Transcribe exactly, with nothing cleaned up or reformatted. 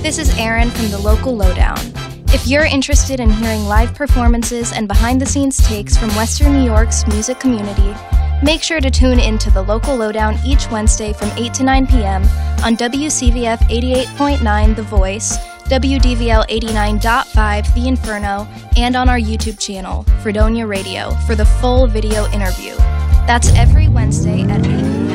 This is Erin from the Local Lowdown. If you're interested in hearing live performances and behind-the-scenes takes from Western New York's music community, make sure to tune into the Local Lowdown each Wednesday from eight to nine p.m. on W C V F eighty-eight point nine The Voice, W D V L eighty-nine point five The Inferno, and on our YouTube channel, Fredonia Radio, for the full video interview. That's every Wednesday at eight.